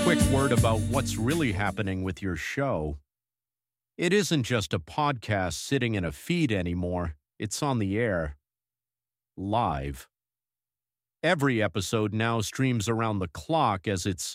quick word about what's really happening with your show. It isn't just a podcast sitting in a feed anymore, it's on the air, live. Every episode now streams around the clock as it's